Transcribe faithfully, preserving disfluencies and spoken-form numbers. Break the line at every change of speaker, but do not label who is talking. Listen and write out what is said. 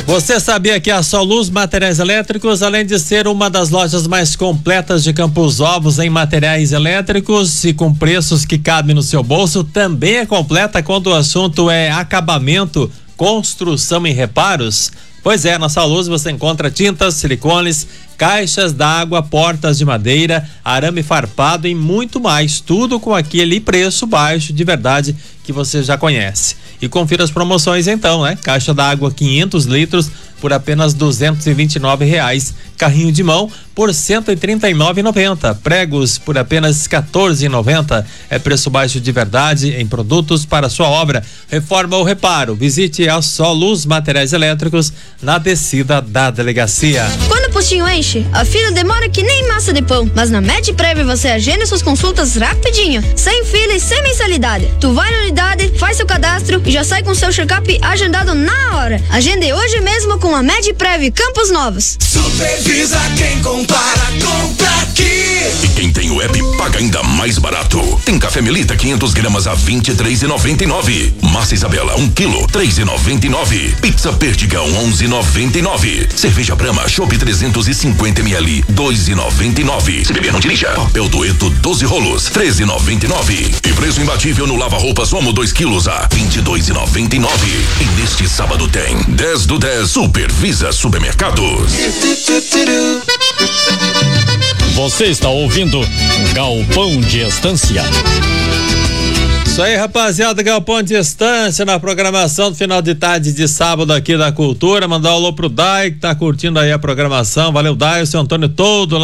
Você sabia que a Soluz Materiais Elétricos, além de ser uma das lojas mais completas de Campos Novos em materiais elétricos e com preços que cabem no seu bolso, também é completa quando o assunto é acabamento, construção e reparos? Pois é, na Soluz você encontra tintas, silicones, caixas d'água, portas de madeira, arame farpado e muito mais, tudo com aquele preço baixo de verdade que você já conhece. E confira as promoções então, né? Caixa d'água quinhentos litros por apenas duzentos e vinte e nove reais, carrinho de mão por cento e trinta e nove reais e noventa centavos, pregos por apenas quatorze reais e noventa centavos. É preço baixo de verdade em produtos para sua obra, reforma ou reparo. Visite a Soluz Materiais Elétricos na descida da delegacia.
Quando o postinho enche, a fila demora que nem massa de pão, mas na MedPrev você agenda suas consultas rapidinho, sem fila e sem mensalidade. Tu vai na unidade, faz seu cadastro e já sai com seu check-up agendado na hora. Agende hoje mesmo com a MedPrev Campos Novos.
Supervisa quem compara, compra aqui.
E quem tem o app paga ainda mais barato. Tem café Melita quinhentas gramas a vinte e três reais e noventa e nove centavos. Massa Isabela um quilo, três reais e noventa e nove centavos. Pizza Perdigão onze reais e noventa e nove centavos. Cerveja Brahma Chopp trezentos e cinquenta mililitros, dois reais e noventa e nove centavos. Se beber não dirija. Papel Dueto doze rolos, treze reais e noventa e nove centavos. E preço imbatível no lava-roupa Somo dois quilos a vinte e dois reais e noventa e nove centavos. E neste sábado tem dez do dez Supervisa Supermercados.
Você está ouvindo Galpão de Estância.
Isso aí, rapaziada, Galpão de Estância na programação do final de tarde de sábado aqui da Cultura. Mandar um alô pro Dai, que tá curtindo aí a programação. Valeu, Dai, o seu Antônio todo lá.